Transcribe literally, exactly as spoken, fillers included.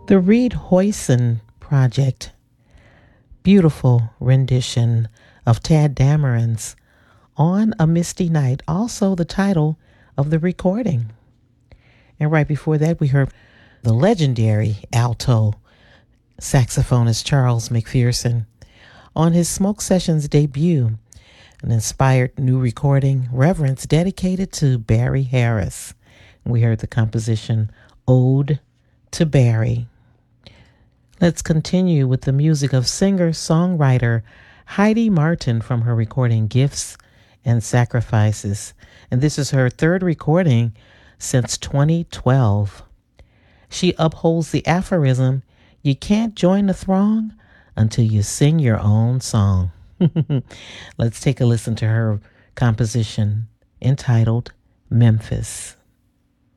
The Reed Hoyson Project, beautiful rendition of Tad Dameron's On a Misty Night, also the title of the recording. And right before that, we heard the legendary alto saxophonist Charles McPherson on his Smoke Sessions debut, an inspired new recording, Reverence, dedicated to Barry Harris. We heard the composition Ode to Barry. Let's continue with the music of singer-songwriter Heidi Martin from her recording Gifts and Sacrifices. And this is her third recording since twenty twelve. She upholds the aphorism, you can't join the throng until you sing your own song. Let's take a listen to her composition entitled Memphis.